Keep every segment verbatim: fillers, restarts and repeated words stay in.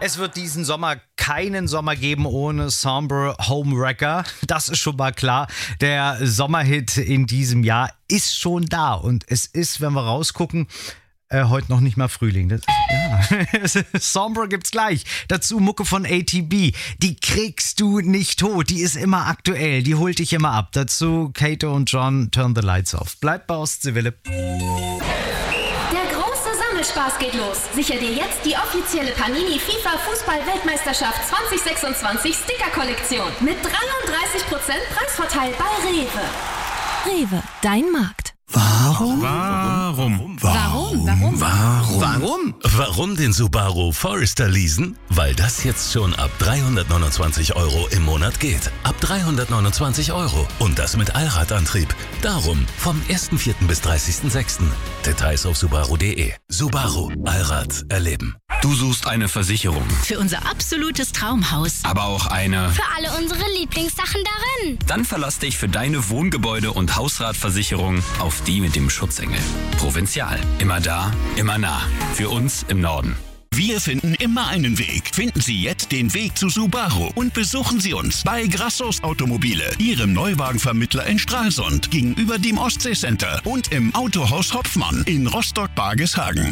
Es wird diesen Sommer keinen Sommer geben ohne Sombre Homewrecker. Das ist schon mal klar. Der Sommerhit in diesem Jahr ist schon da. Und es ist, wenn wir rausgucken, äh, heute noch nicht mal Frühling. Das, ja. Sombre gibt's gleich. Dazu Mucke von A T B. Die kriegst du nicht tot. Die ist immer aktuell. Die holt dich immer ab. Dazu Kato und John, Turn the Lights Off. Bleibt bei Ostseewelle. Spaß geht los. Sicher dir jetzt die offizielle Panini FIFA Fußball-Weltmeisterschaft zwanzig sechsundzwanzig Sticker-Kollektion mit dreiunddreißig Prozent Preisvorteil bei Rewe. Rewe, dein Markt. Warum? Warum? Warum? Warum? Warum? Warum? Warum den Subaru Forester leasen? Weil das jetzt schon ab dreihundertneunundzwanzig Euro im Monat geht. Ab dreihundertneunundzwanzig Euro. Und das mit Allradantrieb. Darum vom ersten vierten bis dreißigsten sechsten Details auf subaru punkt de. Subaru. Allrad erleben. Du suchst eine Versicherung, Für unser absolutes Traumhaus. aber auch eine... Für alle unsere Lieblingssachen darin. Dann verlass dich für deine Wohngebäude- und Hausratversicherung auf die mit dem Schutzengel. Provinzial. Immer da, immer nah. Für uns im Norden. Wir finden immer einen Weg. Finden Sie jetzt den Weg zu Subaru und besuchen Sie uns bei Grassos Automobile, Ihrem Neuwagenvermittler in Stralsund, gegenüber dem Ostseecenter und im Autohaus Hopfmann in Rostock-Bargeshagen.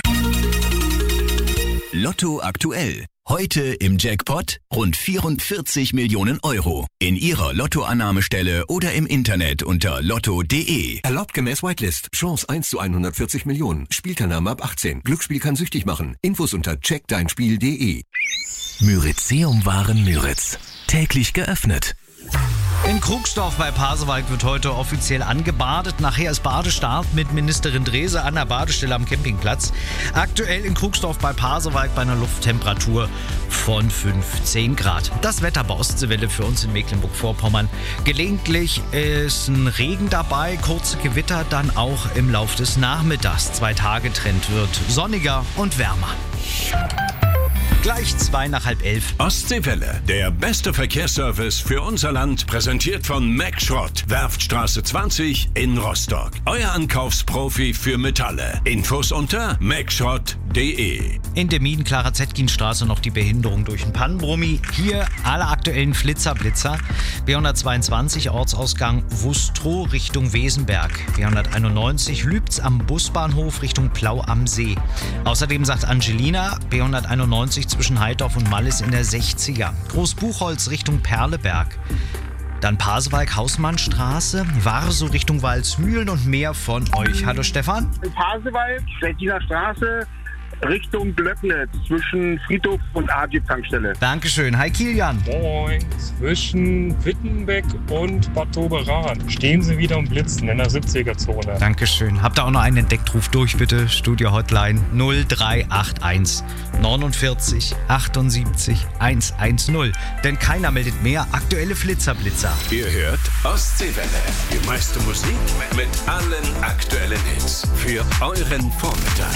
Lotto aktuell. Heute im Jackpot rund vierundvierzig Millionen Euro. In Ihrer Lottoannahmestelle oder im Internet unter lotto punkt de. Erlaubt gemäß Whitelist. Chance eins zu hundertvierzig Millionen. Spielteilnahme ab achtzehn. Glücksspiel kann süchtig machen. Infos unter check dein spiel punkt de. Myrizeum-Waren Müritz. Täglich geöffnet. In Krugsdorf bei Pasewalk wird heute offiziell angebadet. Nachher ist Badestart mit Ministerin Drese an der Badestelle am Campingplatz. Aktuell in Krugsdorf bei Pasewalk bei einer Lufttemperatur von fünfzehn Grad. Das Wetter bei Ostseewelle für uns in Mecklenburg-Vorpommern. Gelegentlich ist ein Regen dabei, kurze Gewitter dann auch im Lauf des Nachmittags. Zwei Tage Trend wird sonniger und wärmer. Gleich zwei nach halb elf. Ostseewelle, der beste Verkehrsservice für unser Land, präsentiert von Mack Schrott, Werftstraße zwanzig in Rostock. Euer Ankaufsprofi für Metalle. Infos unter mack schrott punkt de. In Demmin, Clara-Zetkin-Straße noch die Behinderung durch den Pannenbrummi. Hier alle aktuellen Flitzer-Blitzer. B hundertzweiundzwanzig, Ortsausgang Wustrow Richtung Wesenberg. B hunderteinundneunzig, Lübz am Busbahnhof Richtung Plau am See. Außerdem sagt Angelina, B hunderteinundneunzig zwischen Heidorf und Mallis in der sechziger. Großbuchholz Richtung Perleberg. Dann Pasewalk, Hausmannstraße, Warso Richtung Walsmühlen und mehr von euch. Hallo Stefan. In Pasewalk, Stettiner Straße, Richtung Glöcknitz, zwischen Friedhof und A G Tankstelle. Dankeschön. Hi Kilian. Moin. Zwischen Wittenbeck und Bad Doberan stehen sie wieder und blitzen in der siebziger-Zone. Dankeschön. Habt ihr auch noch einen entdeckt? Ruf durch bitte. Studio Hotline null drei acht eins neunundvierzig achtundsiebzig hundertzehn. Denn keiner meldet mehr aktuelle Flitzer-Blitzer. Ihr hört Ostseewelle, die meiste Musik mit allen aktuellen Hits für euren Vormittag.